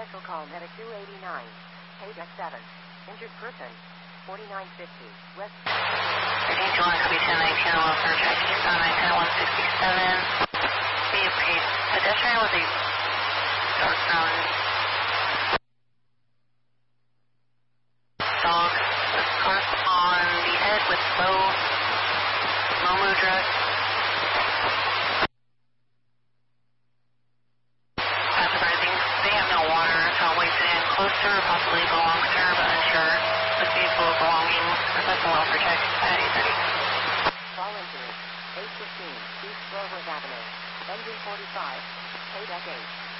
Special call medic 289. Page X7. Injured person. 4950. West. 1321, copy 1019, welfare check, 910 167. Be a pedestrian with a dark brown dog with scarf on the head with low Momu dress. Passing, they have no water, so I'll wait to in closer, possibly belongs to her, but unsure. With vehicle belonging, requesting welfare check at 8:30. Fall injury. 815 East Groveland Avenue. Engine 45. Page X8.